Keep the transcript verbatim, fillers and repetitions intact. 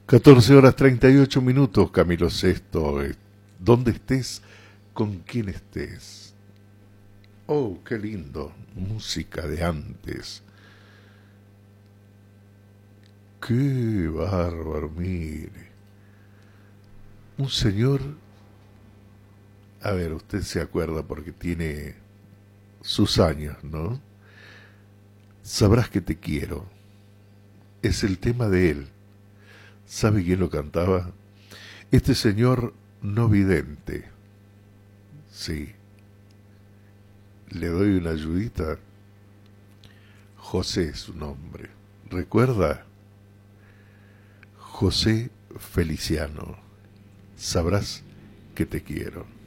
catorce horas treinta y ocho minutos, Camilo Sesto. Donde estés, con quien estés. Oh, qué lindo. Música de antes. Qué bárbaro, mire. Un señor, a ver, usted se acuerda porque tiene sus años, ¿no? Sabrás que te quiero. Es el tema de él. ¿Sabe quién lo cantaba? Este señor no vidente. Sí. Le doy una ayudita. José es su nombre. ¿Recuerda? José Feliciano. Sabrás que te quiero.